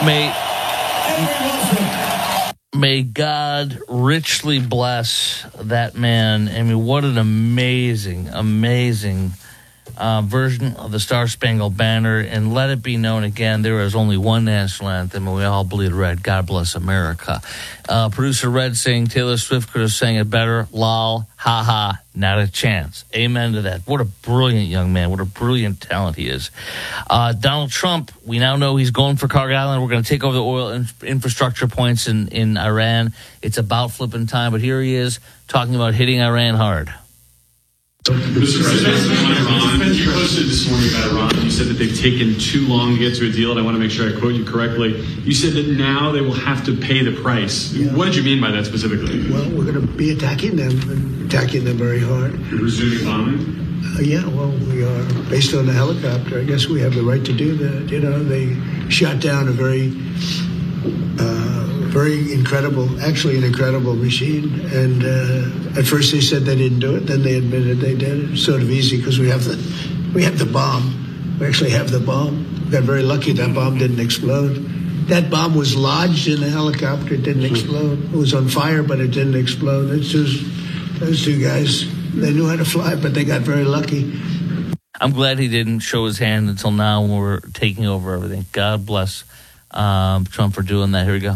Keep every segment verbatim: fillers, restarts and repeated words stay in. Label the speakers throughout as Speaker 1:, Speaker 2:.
Speaker 1: May, may God richly bless that man. I mean, what an amazing, amazing uh, version of the Star Spangled Banner. And let it be known again, there is only one national anthem, and we all bleed red. God bless America. Uh, producer Red saying Taylor Swift could have sang it better. Lol, ha ha, not a chance. Amen to that. What a brilliant young man. What a brilliant talent he is. Uh, Donald Trump, we now know he's going for Carg Island. We're going to take over the oil in- infrastructure points in, in Iran. It's about flipping time, but here he is talking about hitting Iran hard.
Speaker 2: Mister President, on Iran, you posted this morning about Iran. You said that they've taken too long to get to a deal, and I want to make sure I quote you correctly. You said that now they will have to pay the price. Yeah. What did you mean by that specifically?
Speaker 3: Well, we're going to be attacking them, and attacking them very hard.
Speaker 2: You're resuming bombing?
Speaker 3: Uh, yeah, well, we are. Based on the helicopter, I guess we have the right to do that. You know, they shot down a very... Uh, very incredible, actually an incredible machine. And uh, at first they said they didn't do it. Then they admitted they did. It's sort of easy because we have the we have the bomb. We actually have the bomb. We got very lucky that bomb didn't explode. That bomb was lodged in the helicopter. It didn't explode. It was on fire, but it didn't explode. It's just, those two guys, they knew how to fly, but they got very lucky.
Speaker 1: I'm glad he didn't show his hand until now when we're taking over everything. God bless um, Trump for doing that. Here we go.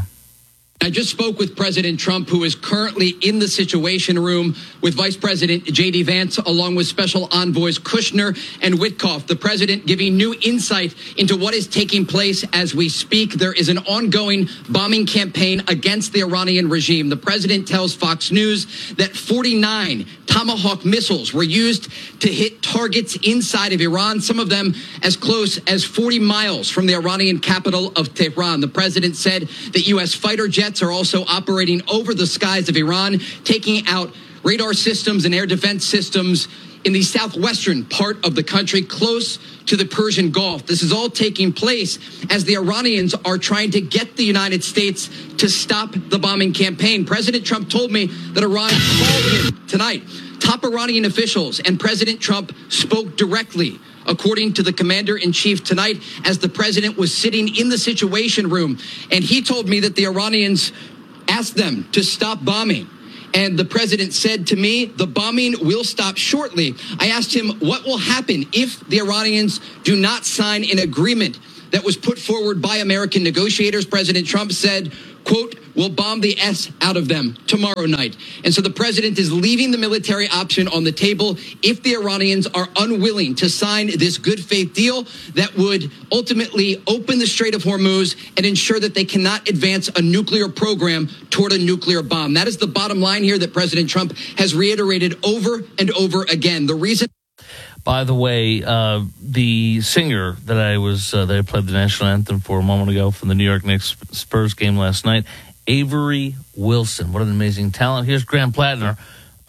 Speaker 4: I just spoke with President Trump, who is currently in the Situation Room with Vice President J D Vance, along with Special Envoys Kushner and Witkoff. The president giving new insight into what is taking place as we speak. There is an ongoing bombing campaign against the Iranian regime. The president tells Fox News that forty-nine Tomahawk missiles were used to hit targets inside of Iran, some of them as close as forty miles from the Iranian capital of Tehran. The president said that U S fighter jets are also operating over the skies of Iran, taking out radar systems and air defense systems in the southwestern part of the country, close to the Persian Gulf. This is all taking place as the Iranians are trying to get the United States to stop the bombing campaign. President Trump told me that Iran called him tonight. Top Iranian officials and President Trump spoke directly, according to the commander-in-chief tonight, as the president was sitting in the Situation Room. And he told me that the Iranians asked them to stop bombing. And the president said to me, the bombing will stop shortly. I asked him what will happen if the Iranians do not sign an agreement that was put forward by American negotiators. President Trump said, quote, we'll bomb the S out of them tomorrow night. And so the president is leaving the military option on the table if the Iranians are unwilling to sign this good faith deal that would ultimately open the Strait of Hormuz and ensure that they cannot advance a nuclear program toward a nuclear bomb. That is the bottom line here that President Trump has reiterated over and over again. The reason...
Speaker 1: By the way, uh, the singer that I was uh, that I played the national anthem for a moment ago from the New York Knicks Spurs game last night, Avery Wilson. What an amazing talent. Here's Graham Plattner.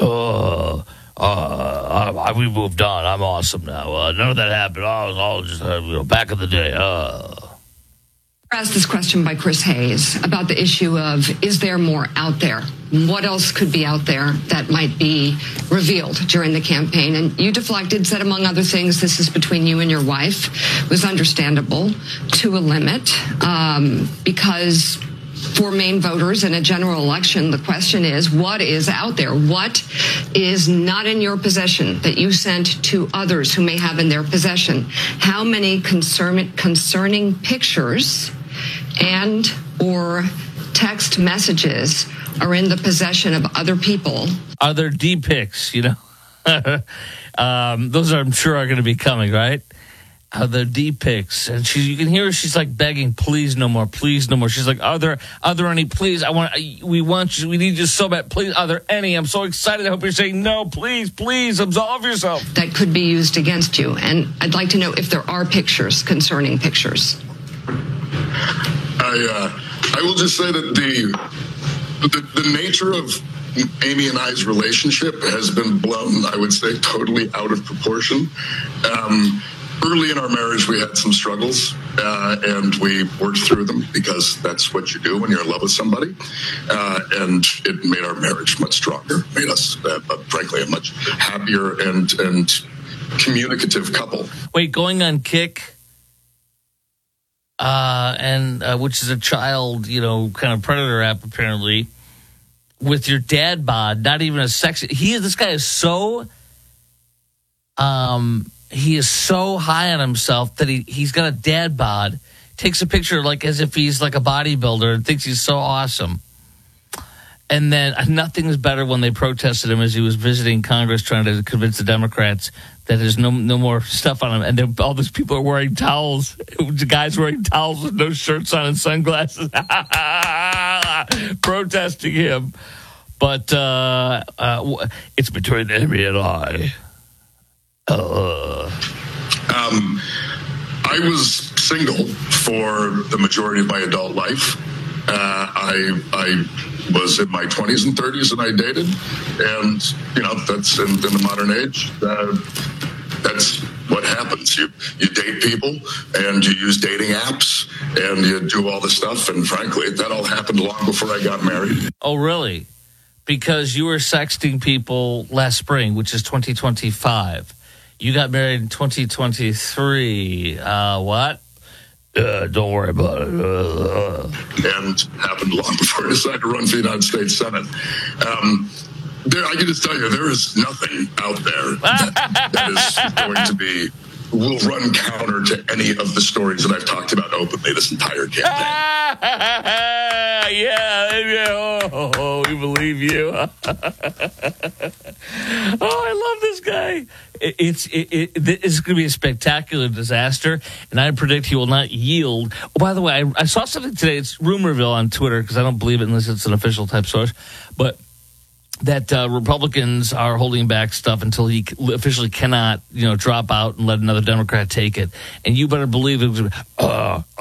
Speaker 1: Uh, uh, we moved on. I'm awesome now. Uh, none of that happened. I was all just uh, you know, back in the day. Uh.
Speaker 5: Asked this question by Chris Hayes about the issue of, is there more out there? What else could be out there that might be revealed during the campaign? And you deflected, said, among other things, this is between you and your wife. It was understandable to a limit um, because for Maine voters in a general election, the question is, what is out there? What is not in your possession that you sent to others who may have in their possession? How many concern, concerning pictures and or text messages are in the possession of other people?
Speaker 1: Are there D-pics, you know? um, those are, I'm sure, are going to be coming, right? Are there D-pics? And she, you can hear her, she's like begging, please no more, please no more. She's like, are there, are there any, please, I want, we want you, we need you so bad, please, are there any? I'm so excited, I hope you're saying, no, please, please, absolve yourself.
Speaker 5: That could be used against you. And I'd like to know if there are pictures, concerning pictures.
Speaker 6: I, uh, I will just say that the, the, the nature of Amy and I's relationship has been blown, I would say, totally out of proportion. Um, Early in our marriage, we had some struggles, uh, and we worked through them because that's what you do when you're in love with somebody. Uh, and it made our marriage much stronger, made us, uh, frankly, a much happier and and communicative couple.
Speaker 1: Wait, going on Kick, uh, and uh, which is a child, you know, kind of predator app apparently, with your dad bod, not even a sex. He is. This guy is so. Um, he is so high on himself that he he's got a dad bod. Takes a picture like as if he's like a bodybuilder and thinks he's so awesome. And then uh, nothing is better when they protested him as he was visiting Congress trying to convince the Democrats that there's no no more stuff on him. And then all these people are wearing towels. The guys wearing towels with no shirts on and sunglasses. Protesting him. But uh, uh, it's between them and I. Uh.
Speaker 6: Um, I was single for the majority of my adult life. Uh, I I was in my twenties and thirties and I dated, and you know that's in, in the modern age. Uh, that's what happens. You you date people and you use dating apps and you do all this stuff. And frankly, that all happened long before I got married.
Speaker 1: Oh, really? Because you were sexting people last spring, which is twenty twenty-five. You got married in twenty twenty-three. Uh, what? Uh, don't worry about it. Uh,
Speaker 6: and happened long before I decided to run for the United States Senate. Um, there, I can just tell you, there is nothing out there that, that is going to be, will run counter to any of the stories that I've talked about openly this entire campaign.
Speaker 1: yeah, yeah. Oh, oh, we believe you. Oh, I love this guy. It, it's it, it, it's going to be a spectacular disaster, and I predict he will not yield. Oh, by the way, I, I saw something today. It's Rumorville on Twitter because I don't believe it unless it's an official type source, but that uh, Republicans are holding back stuff until he officially cannot, you know, drop out and let another Democrat take it. And you better believe it was, uh, uh,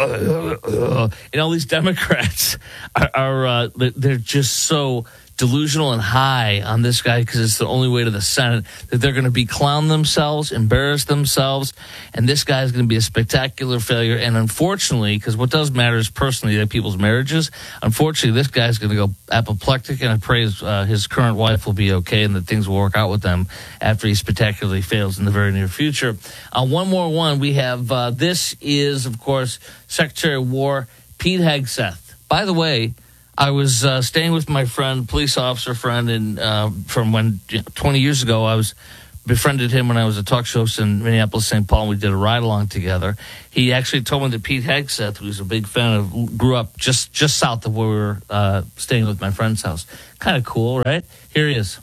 Speaker 1: uh, and all these Democrats are, are uh, they're just so delusional and high on this guy because it's the only way to the Senate that they're going to be clown themselves, embarrass themselves, and this guy is going to be a spectacular failure. And unfortunately, because what does matter is personally like people's marriages, unfortunately, this guy's going to go apoplectic, and I pray his, uh, his current wife will be okay and that things will work out with them after he spectacularly fails in the very near future. Uh, one more one. We have, uh, this is, of course, Secretary of War Pete Hegseth. By the way, I was uh, staying with my friend, police officer friend, and uh, from when you know, twenty years ago, I was befriended him when I was a talk show host in Minneapolis, Saint Paul. And we did a ride along together. He actually told me that Pete Hegseth, who's a big fan of, grew up just just south of where we were uh, staying with my friend's house. Kind of cool, right? Here he is.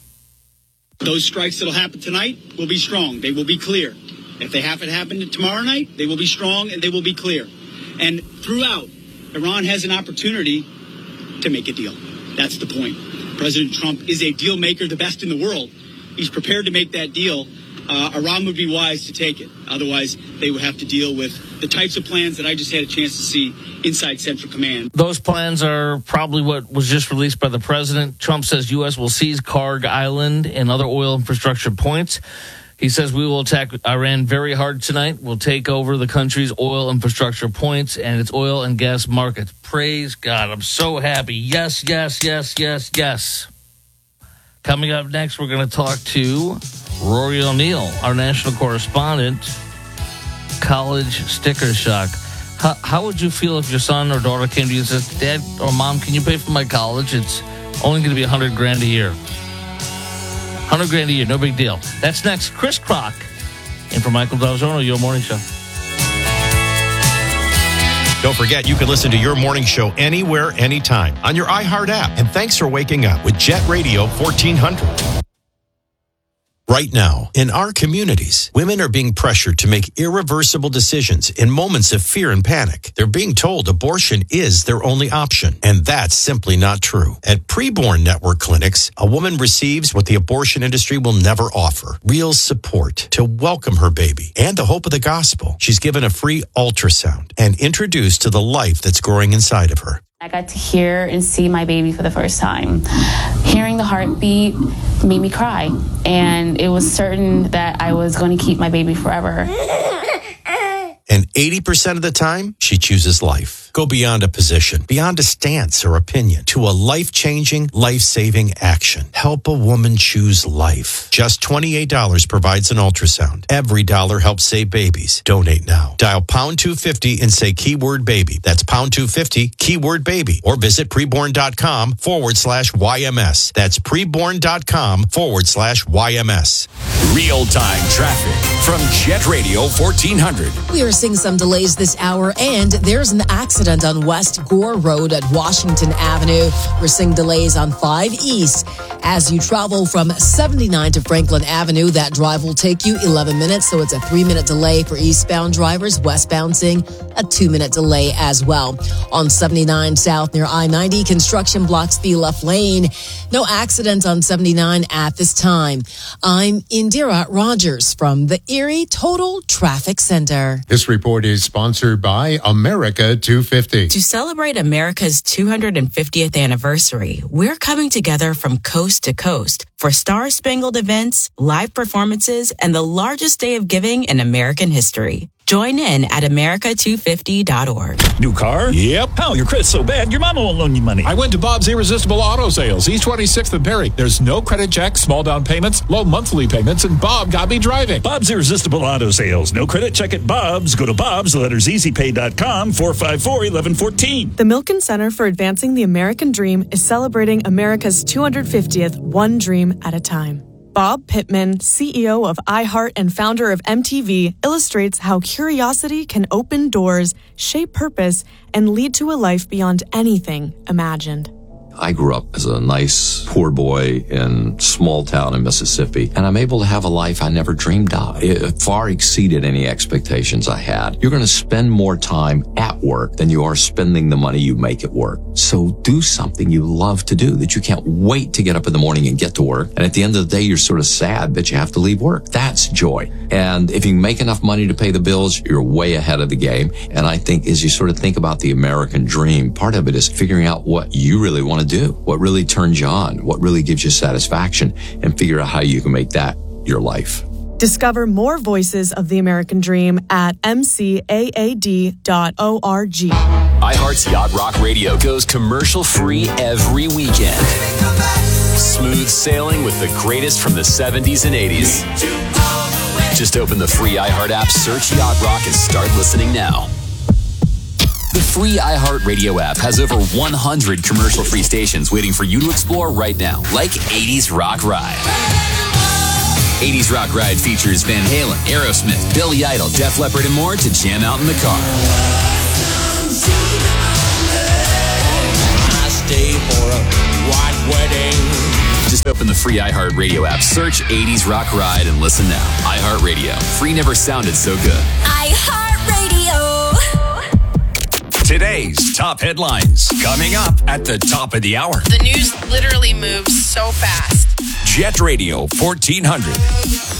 Speaker 7: Those strikes that'll happen tonight will be strong. They will be clear. If they happen to happen tomorrow night, they will be strong and they will be clear. And throughout, Iran has an opportunity to make a deal. That's the point. President Trump is a deal maker, the best in the world. He's prepared to make that deal. Uh, Iran would be wise to take it. Otherwise, they would have to deal with the types of plans that I just had a chance to see inside Central Command.
Speaker 1: Those plans are probably what was just released by the president. Trump says U S will seize Karg Island and other oil infrastructure points. He says we will attack Iran very hard tonight. We'll take over the country's oil infrastructure points and its oil and gas markets. Praise God. I'm so happy. Yes, yes, yes, yes, yes. Coming up next, we're going to talk to Rory O'Neill, our national correspondent. College sticker shock. How, how would you feel if your son or daughter came to you and said, Dad or Mom, can you pay for my college? It's only going to be one hundred grand a year. one hundred grand a year, no big deal. That's next. Chris Crock. And for Michael Dalzano, Your Morning Show.
Speaker 8: Don't forget, you can listen to Your Morning Show anywhere, anytime on your iHeart app. And thanks for waking up with Jet Radio fourteen hundred. Right now, in our communities, women are being pressured to make irreversible decisions in moments of fear and panic. They're being told abortion is their only option, and that's simply not true. At Preborn Network Clinics, a woman receives what the abortion industry will never offer: real support to welcome her baby and the hope of the gospel. She's given a free ultrasound and introduced to the life that's growing inside of her.
Speaker 9: I got to hear and see my baby for the first time. Hearing the heartbeat made me cry, and it was certain that I was going to keep my baby forever.
Speaker 8: And eighty percent of the time, she chooses life. Go beyond a position, beyond a stance or opinion, to a life-changing, life-saving action. Help a woman choose life. Just twenty-eight dollars provides an ultrasound. Every dollar helps save babies. Donate now. Dial pound two fifty and say keyword baby. That's pound two fifty, keyword baby. Or visit preborn.com forward slash YMS. That's preborn.com forward slash YMS.
Speaker 10: Real-time traffic from Jet Radio fourteen hundred.
Speaker 11: We are seeing some delays this hour, and there's an accident on West Gore Road at Washington Avenue. We're seeing delays on five East. As you travel from seventy-nine to Franklin Avenue, that drive will take you eleven minutes, so it's a three-minute delay for eastbound drivers. Westbound seeing a two-minute delay as well. On seventy-nine South near I ninety, construction blocks the left lane. No accidents on seventy-nine at this time. I'm Indira Rogers from the Erie Total Traffic Center.
Speaker 12: This report is sponsored by America two fifty.
Speaker 13: To celebrate America's two hundred fiftieth anniversary, we're coming together from coast to coast for star-spangled events, live performances, and the largest day of giving in American history. Join in at America two fifty dot org.
Speaker 10: New car?
Speaker 14: Yep.
Speaker 10: How, your credit's so bad, your mama won't loan you money.
Speaker 14: I went to Bob's Irresistible Auto Sales, East twenty-sixth and Perry. There's no credit check, small down payments, low monthly payments, and Bob got me driving.
Speaker 10: Bob's Irresistible Auto Sales. No credit check at Bob's. Go to Bob's, the letters easy pay dot com, four five four, one one one four.
Speaker 15: The Milken Center for Advancing the American Dream is celebrating America's two hundred fiftieth one dream at a time. Bob Pittman, C E O of iHeart and founder of M T V, illustrates how curiosity can open doors, shape purpose, and lead to a life beyond anything imagined.
Speaker 16: I grew up as a nice poor boy in small town in Mississippi, and I'm able to have a life I never dreamed of. It far exceeded any expectations I had. You're going to spend more time at work than you are spending the money you make at work. So do something you love to do that you can't wait to get up in the morning and get to work. And at the end of the day, you're sort of sad that you have to leave work. That's joy. And if you can make enough money to pay the bills, you're way ahead of the game. And I think as you sort of think about the American dream, part of it is figuring out what you really want to do, what really turns you on, what really gives you satisfaction, and figure out how you can make that your life.
Speaker 15: Discover more voices of the American dream at m c a a d dot org.
Speaker 17: iHeart's Yacht Rock Radio goes commercial-free every weekend. Smooth sailing with the greatest from the seventies and eighties. Just open the free iHeart app, search Yacht Rock, and start listening now. The free iHeartRadio app has over one hundred commercial-free stations waiting for you to explore right now, like eighties Rock Ride. eighties Rock Ride features Van Halen, Aerosmith, Billy Idol, Def Leppard, and more to jam out in the car.
Speaker 18: I stay for a white wedding.
Speaker 17: Just open the free iHeartRadio app, search eighties Rock Ride, and listen now. iHeartRadio. Free never sounded so good.
Speaker 19: iHeartRadio.
Speaker 10: Today's top headlines coming up at the top of the hour.
Speaker 20: The news literally moves so fast.
Speaker 10: Jet Radio fourteen hundred.